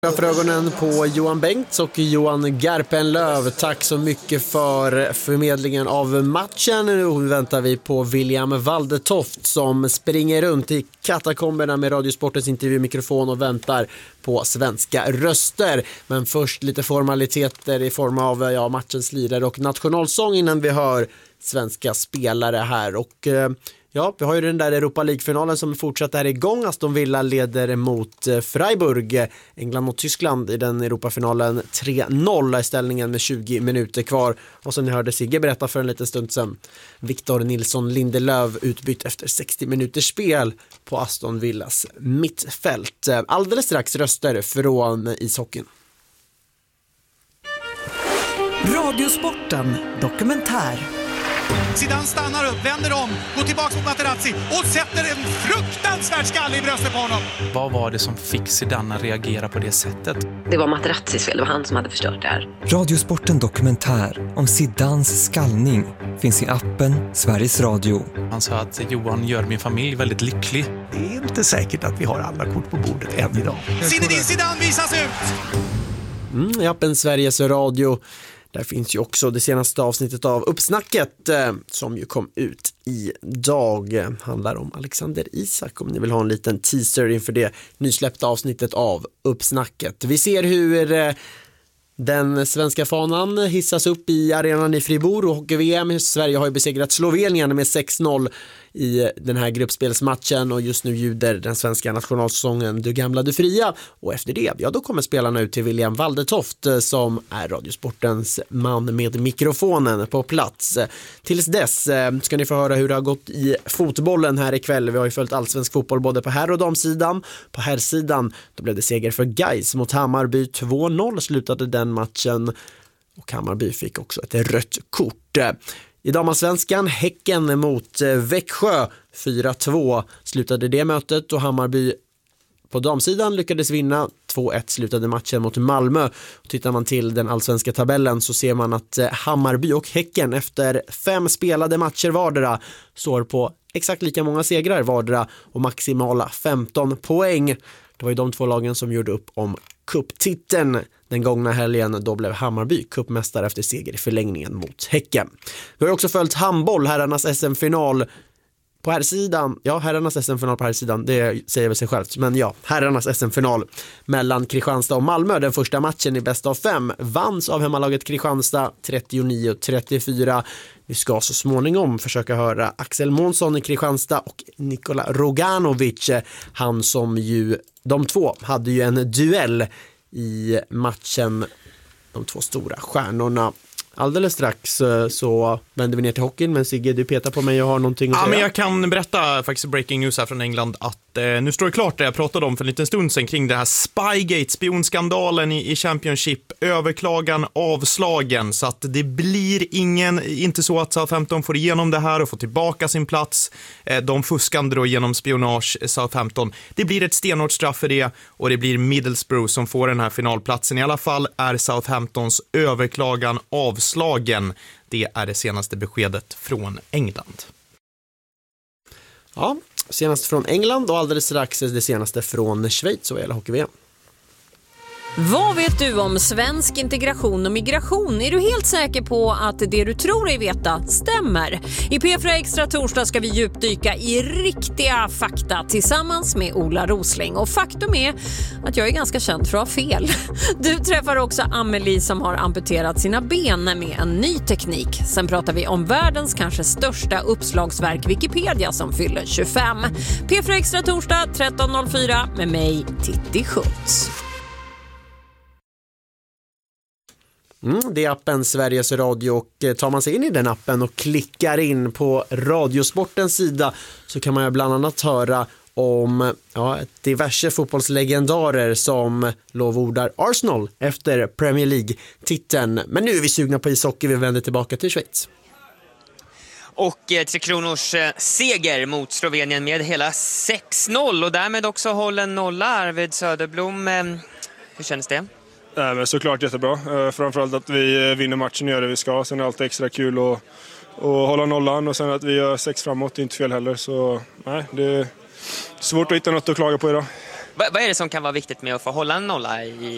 För ögonen på Johan Bengts och Johan Garpenlöv. Tack så mycket för förmedlingen av matchen. Nu väntar vi på William Waldetoft som springer runt i katakomberna med Radiosportens intervjumikrofon och väntar på svenska röster. Men först lite formaliteter i form av matchens lirare och nationalsång innan vi hör svenska spelare här. Och ja, vi har ju den där Europa League-finalen som fortsatt är igång. Aston Villa leder mot Freiburg. England mot Tyskland i den Europafinalen 3-0 i ställningen med 20 minuter kvar. Och som ni hörde Sigge berätta för en liten stund sedan, Victor Nilsson Lindelöf utbytt efter 60 minuters spel på Aston Villas mittfält. Alldeles strax röster från ishockeyn. Radiosporten dokumentär. Zidane stannar upp, vänder om, går tillbaka mot Materazzi och sätter en fruktansvärd skalle i bröstet på honom. Vad var det som fick Zidane att reagera på det sättet? Det var Materazzis fel, det var han som hade förstört det här. Radiosporten dokumentär om Zidanes skallning finns i appen Sveriges Radio. Han sa att Johan gör min familj väldigt lycklig. Det är inte säkert att vi har alla kort på bordet än idag. Zinedine Zidane visas ut! I appen Sveriges Radio. Där finns ju också det senaste avsnittet av Uppsnacket som ju kom ut idag. Handlar om Alexander Isak om ni vill ha en liten teaser inför det nysläppta avsnittet av Uppsnacket. Vi ser hur den svenska fanan hissas upp i arenan i Fribourg och hockey-VM. Sverige har ju besegrat Slovenien med 6-0 i den här gruppspelsmatchen och just nu ljuder den svenska nationalsången Du gamla du fria, och efter det, ja då kommer spelarna ut till William Waldetoft som är Radiosportens man med mikrofonen på plats. Tills dess ska ni få höra hur det har gått i fotbollen här ikväll. Vi har ju följt allsvensk fotboll både på herr- och damsidan. På herrsidan då blev det seger för Gais mot Hammarby. 2-0 slutade den matchen och Hammarby fick också ett rött kort. I damallsvenskan, Häcken mot Växjö 4-2 slutade det mötet och Hammarby på damsidan lyckades vinna. 2-1 slutade matchen mot Malmö. Och tittar man till den allsvenska tabellen så ser man att Hammarby och Häcken efter 5 spelade matcher vardera står på exakt lika många segrar vardera och maximala 15 poäng. Det var ju de två lagen som gjorde upp om cuptiteln den gångna helgen. Då blev Hammarby cupmästare efter seger i förlängningen mot Häcken. Vi har också följt handboll, herrarnas SM-final på herrsidan. Ja, herrarnas SM-final på herrsidan, det säger väl sig självt. Men ja, herrarnas SM-final mellan Kristianstad och Malmö. Den första matchen i bäst av 5 vanns av hemmalaget Kristianstad 39-34. Vi ska så småningom försöka höra Axel Månsson i Kristianstad och Nikola Roganovic. Han som ju, de två hade ju en duell i matchen, de två stora stjärnorna. Alldeles strax så vänder vi ner till hockeyn, men Sigge, du petar på mig och har någonting att säga. Men jag kan berätta faktiskt breaking news här från England att nu står det klart det jag pratade om för en liten stund sedan kring det här Spygate, spionskandalen i Championship, överklagan avslagen, så att det blir inte så att Southampton får igenom det här och får tillbaka sin plats. De fuskande då genom spionage Southampton. Det blir ett stenhårt straff för det och det blir Middlesbrough som får den här finalplatsen. I alla fall är Southamptons överklagan avslagen. Det är det senaste beskedet från England. Ja, senast från England och alldeles strax det senaste från Schweiz och hela hockey-VM. Vad vet du om svensk integration och migration? Är du helt säker på att det du tror dig veta stämmer? I P4 Extra torsdag ska vi djupdyka i riktiga fakta tillsammans med Ola Rosling. Och faktum är att jag är ganska känd för att ha fel. Du träffar också Amelie som har amputerat sina ben med en ny teknik. Sen pratar vi om världens kanske största uppslagsverk Wikipedia som fyller 25. P4 Extra torsdag 13.04 med mig Titti Schultz. Det är appen Sveriges Radio och tar man sig in i den appen och klickar in på Radiosportens sida så kan man ju bland annat höra om diverse fotbollslegendarer som lovordar Arsenal efter Premier League-titeln. Men nu är vi sugna på ishockey, vi vänder tillbaka till Schweiz. Och Tre Kronors seger mot Slovenien med hela 6-0 och därmed också hållen nolla. Arvid Söderblom, hur känns det? Men såklart jättebra. Framförallt att vi vinner matchen och gör det vi ska. Sen är det alltid extra kul att hålla nollan och sen att vi gör 6 framåt är inte fel heller. Så nej, det är svårt att hitta något att klaga på idag. Vad är det som kan vara viktigt med att få hålla en nolla i